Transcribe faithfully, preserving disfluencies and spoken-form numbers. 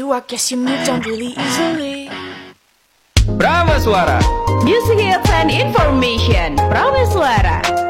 you, I guess you moved on really easily. Prameswara. Music hits and information. Prameswara.